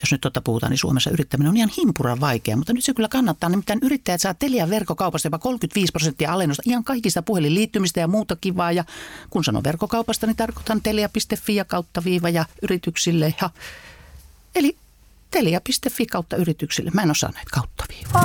Jos nyt puhutaan, niin Suomessa yrittäminen on ihan himpuran vaikea, mutta nyt se kyllä kannattaa. Nimittäin yrittäjät saa Telian verkkokaupasta jopa 35% alennusta ihan kaikista puhelinliittymistä ja muuta kivaa. Ja kun sanon verkkokaupasta, niin tarkoitan telia.fi ja /viiva ja yrityksille. Eli telia.fi /yrityksille. Mä en osaa näitä /viiva.